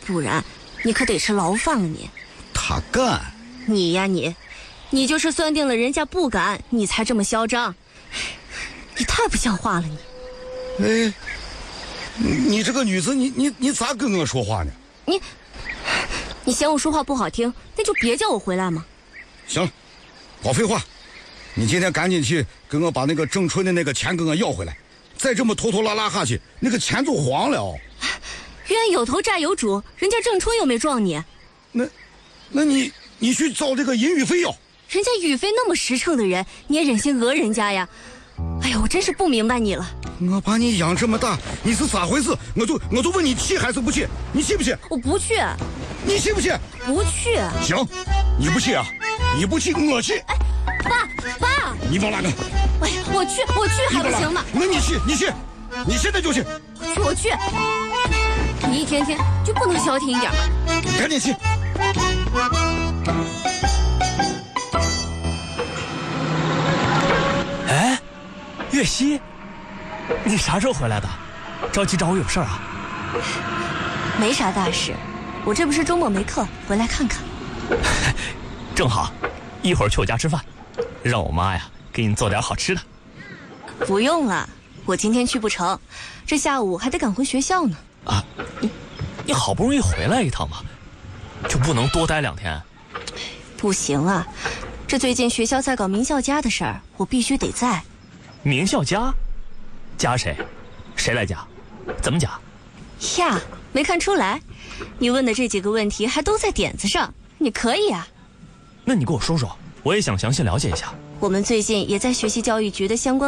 不然你可得吃牢饭了你。 他干？ 你呀你就是算定了人家不敢，你才这么嚣张。你太不像话了你。 哎，你这个女子，你咋跟我说话呢？ 你嫌我说话不好听，那就别叫我回来嘛。 行了，少废话，你今天赶紧去跟我把那个郑春的那个钱给我要回来，再这么拖拖拉拉下去，那个钱就黄了。 冤有头债有主，人家郑春又没撞你。 那你去找这个尹宇飞要。 人家宇飞那么实诚的人，你也忍心讹人家呀？哎呀，我真是不明白你了。 我把你养这么大，你是咋回事？我就问你去还是不去？你去不去？ 我不去。 你去不去？ 不去。 行，你不去啊？你不去，我去。 哎，爸， 你往哪个？ 哎，我去还不行吗？ 那你去，你现在就去。 我去。你一天天就不能消停一点吗？ 赶紧去。 哎，月溪，你啥时候回来的？着急找我有事儿啊？ 没啥大事，我这不是周末没课，回来看看。 正好，一会儿去我家吃饭，让我妈呀给你做点好吃的。 不用了，我今天去不成，这下午还得赶回学校呢。 啊，你好不容易回来一趟嘛，就不能多待2天？ 不行啊，这最近学校在搞名校家的事儿，我必须得在。 名校家？加谁？谁来加？怎么加？ 呀，没看出来？你问的这几个问题还都在点子上，你可以啊。 那你给我说说，我也想详细了解一下。 我们最近也在学习教育局的相关